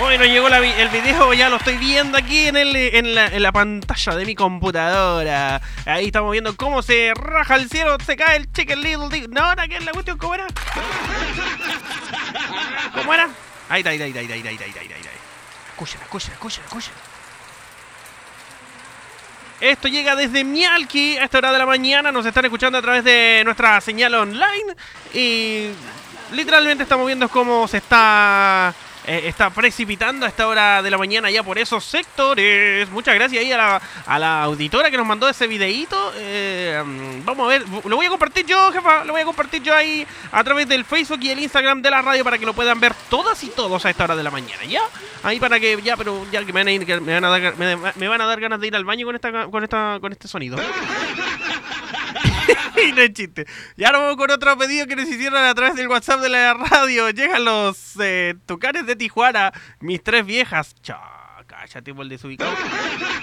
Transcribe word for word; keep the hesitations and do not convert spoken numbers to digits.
Bueno, llegó la, el video, ya lo estoy viendo aquí en, el, en, la, en la pantalla de mi computadora. Ahí estamos viendo cómo se raja el cielo, se cae el Chicken Little Dick. No, ahora que es la cuestión, ¿cómo era? ¿Cómo era? Ahí está, ahí está, ahí está, ahí está, ahí está, ahí está, ahí está. Escúchala, escúchala, escúchala, escúchala. Esto llega desde Mialki a esta hora de la mañana. Nos están escuchando a través de nuestra señal online. Y literalmente estamos viendo cómo se está... Eh, está precipitando a esta hora de la mañana ya por esos sectores. Muchas gracias ahí a la, a la auditora que nos mandó ese videíto. Eh, vamos a ver, lo voy a compartir yo, jefa. Lo voy a compartir yo ahí a través del Facebook y el Instagram de la radio para que lo puedan ver todas y todos a esta hora de la mañana, ¿ya? Ahí para que, ya, pero ya que me van a, ir, que me van a, dar, me, me van a dar ganas de ir al baño con esta, con esta, con este sonido. Y no es chiste. Ya nos vamos con otro pedido que nos hicieron a través del WhatsApp de la radio. Llegan los eh, tucanes de Tijuana, mis tres viejas. Chao, cállate por el desubicado.